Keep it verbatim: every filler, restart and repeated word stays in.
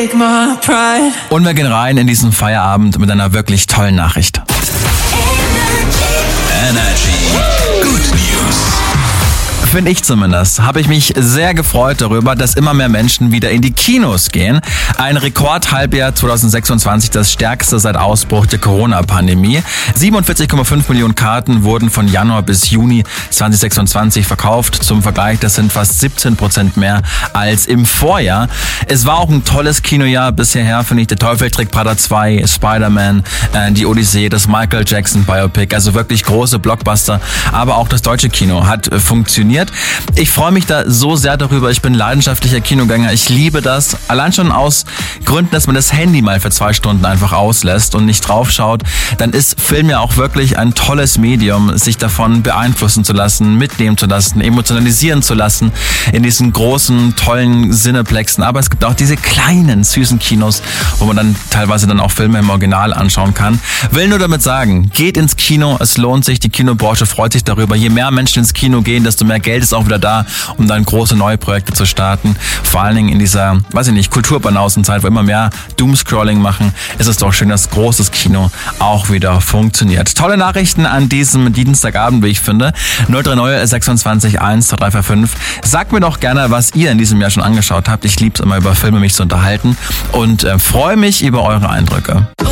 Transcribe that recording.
take my pride. Und wir gehen rein in diesen Feierabend mit einer wirklich tollen Nachricht. Energy. Good News. Finde ich zumindest, habe ich mich sehr gefreut darüber, dass immer mehr Menschen wieder in die Kinos gehen. Ein Rekordhalbjahr zwanzig sechsundzwanzig, das stärkste seit Ausbruch der Corona-Pandemie. siebenundvierzig Komma fünf Millionen Karten wurden von Januar bis Juni zwanzig sechsundzwanzig verkauft. Zum Vergleich, das sind fast siebzehn Prozent mehr als im Vorjahr. Es war auch ein tolles Kinojahr bisher, finde ich. Der Teufel trägt Prada zwei, Spider-Man, äh, die Odyssee, das Michael Jackson Biopic, also wirklich große Blockbuster. Aber auch das deutsche Kino hat äh, funktioniert. Ich freue mich da so sehr darüber. Ich bin leidenschaftlicher Kinogänger. Ich liebe das. Allein schon aus Gründen, dass man das Handy mal für zwei Stunden einfach auslässt und nicht draufschaut. Dann ist Film ja auch wirklich ein tolles Medium, sich davon beeinflussen zu lassen, mitnehmen zu lassen, emotionalisieren zu lassen in diesen großen, tollen Cineplexen. Aber es gibt auch diese kleinen, süßen Kinos, wo man dann teilweise dann auch Filme im Original anschauen kann. Will nur damit sagen, geht ins Kino. Es lohnt sich. Die Kinobranche freut sich darüber. Je mehr Menschen ins Kino gehen, desto mehr Geld ist auch wieder da, um dann große neue Projekte zu starten. Vor allen Dingen in dieser, weiß ich nicht, Kulturbanausenzeit, wo immer mehr Doomscrolling machen, ist es doch schön, dass großes Kino auch wieder funktioniert. Tolle Nachrichten an diesem Dienstagabend, wie ich finde. null drei null sechsundzwanzig eins drei vier fünf. Sagt mir doch gerne, was ihr in diesem Jahr schon angeschaut habt. Ich liebe es immer, über Filme mich zu unterhalten und äh, freue mich über eure Eindrücke.